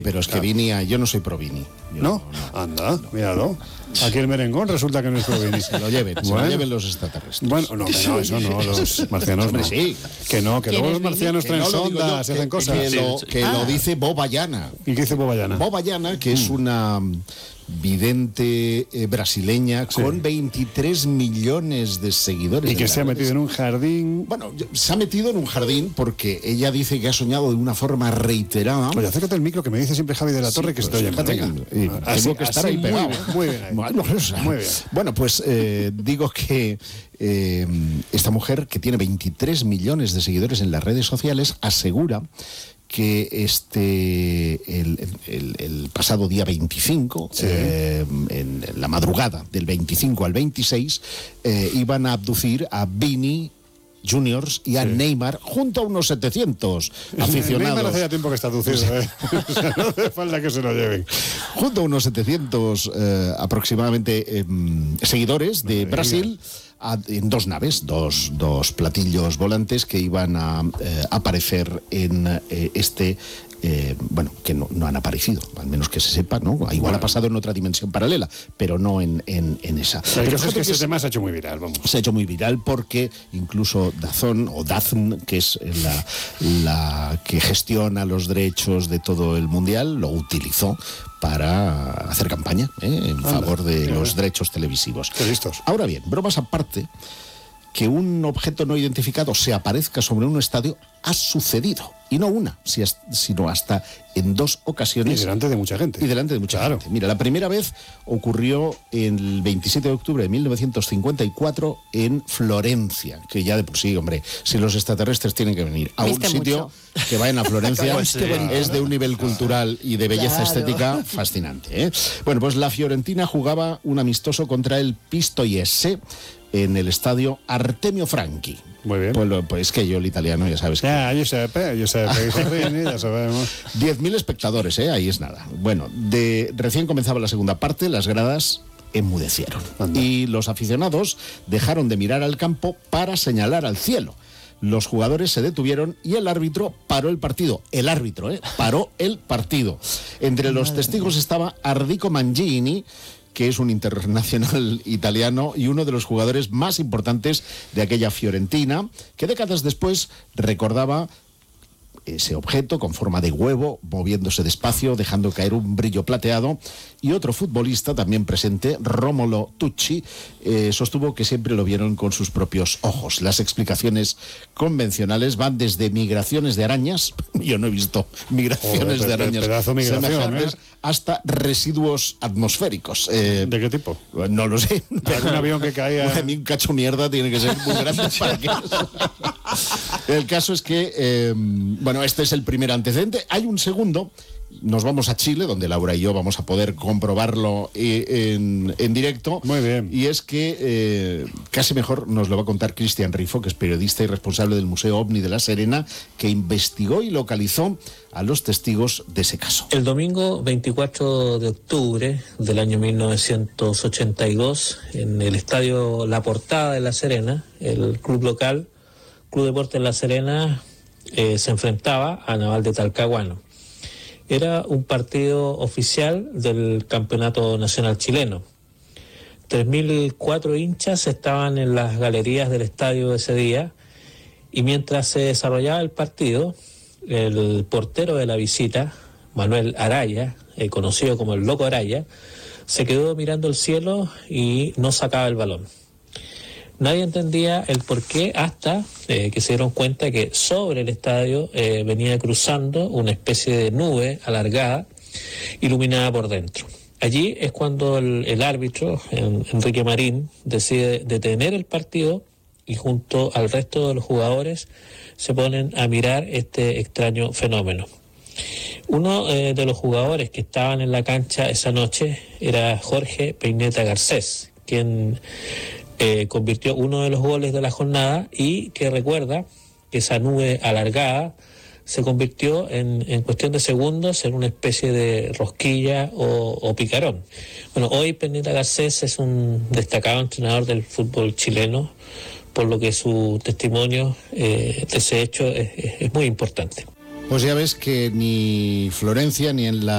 Pero es que Vini, yo no soy pro Vini. ¿No? Anda, míralo. Aquí el merengón resulta que no es pro Vini. Se lo lleven los extraterrestres. Bueno, no, eso no, los marcianos Hombre, no. sí. Que luego los marcianos traen sondas y hacen cosas. Lo dice Bobayana. ¿Y qué dice Bobayana? Bobayana, que es una vidente brasileña con 23 millones de seguidores. Y que se ha metido en un jardín. Bueno, se ha metido en un jardín porque ella dice que ha soñado de una forma reiterada. Oye, acércate al micro que me dice siempre Javi de la Torre que estoy oyendo. Tengo que estar ahí pegado. Muy bien. Muy bien. Bueno, pues digo que esta mujer, que tiene 23 millones de seguidores en las redes sociales, asegura que el pasado día 25, sí, en la madrugada del 25 al 26, iban a abducir a Vini Juniors y a Neymar junto a unos 700 aficionados. Neymar hace ya tiempo que está abducido, O sea, no hace falta que se lo lleven. Junto a unos 700 aproximadamente seguidores de Brasil, en dos naves, dos platillos volantes que iban a aparecer en que no han aparecido, al menos que se sepa, ¿no? Igual ha pasado en otra dimensión paralela, pero no en esa. Pero es que ese tema se ha hecho muy viral, vamos. Se ha hecho muy viral porque incluso DAZN, que es la que gestiona los derechos de todo el mundial, lo utilizó para hacer campaña en favor de los derechos televisivos. Qué listos. Ahora bien, bromas aparte, que un objeto no identificado se aparezca sobre un estadio ha sucedido. Y no una, sino hasta en dos ocasiones. Y delante de mucha gente. Gente. Mira, la primera vez ocurrió el 27 de octubre de 1954 en Florencia, que ya de por sí, hombre, si los extraterrestres tienen que venir a un sitio, que vayan a Florencia, es de un nivel cultural y de belleza estética fascinante. Bueno, pues la Fiorentina jugaba un amistoso contra el Pistoiese en el estadio Artemio Franchi. Muy bien. Pues es que yo el italiano ya sabes que... Giuseppe, ya sabemos. 10.000 espectadores, ahí es nada. Bueno, recién comenzaba la segunda parte, las gradas enmudecieron. Anda. Y los aficionados dejaron de mirar al campo para señalar al cielo. Los jugadores se detuvieron y el árbitro paró el partido. El árbitro, paró el partido. Entre los testigos estaba Ardico Mangini, que es un internacional italiano y uno de los jugadores más importantes de aquella Fiorentina, que décadas después recordaba ese objeto con forma de huevo, moviéndose despacio, dejando caer un brillo plateado. Y otro futbolista también presente, Romolo Tucci, sostuvo que siempre lo vieron con sus propios ojos. Las explicaciones convencionales van desde migraciones de arañas, yo no he visto migraciones de arañas semejantes, hasta residuos atmosféricos. ¿De qué tipo? No lo sé. ¿Algún avión que caía? A mí un cacho mierda tiene que ser muy grande para que... El caso es que, este es el primer antecedente. Hay un segundo. Nos vamos a Chile, donde Laura y yo vamos a poder comprobarlo en directo. Muy bien. Y es que casi mejor nos lo va a contar Cristian Rifo, que es periodista y responsable del Museo OVNI de La Serena, que investigó y localizó a los testigos de ese caso. El domingo 24 de octubre del año 1982, en el estadio La Portada de La Serena, el club local, Club Deportes La Serena, se enfrentaba a Naval de Talcahuano. Era un partido oficial del Campeonato Nacional Chileno. 3.004 hinchas estaban en las galerías del estadio ese día, y mientras se desarrollaba el partido, el portero de la visita, Manuel Araya, conocido como el Loco Araya, se quedó mirando el cielo y no sacaba el balón. Nadie entendía el porqué hasta que se dieron cuenta que sobre el estadio venía cruzando una especie de nube alargada, iluminada por dentro. Allí es cuando el árbitro, Enrique Marín, decide detener el partido y junto al resto de los jugadores se ponen a mirar este extraño fenómeno. Uno de los jugadores que estaban en la cancha esa noche era Jorge Peineta Garcés, quien convirtió uno de los goles de la jornada y que recuerda que esa nube alargada se convirtió en cuestión de segundos en una especie de rosquilla o picarón. Bueno, hoy Peineta Garcés es un destacado entrenador del fútbol chileno, por lo que su testimonio de ese hecho es muy importante. Pues ya ves que ni Florencia ni en la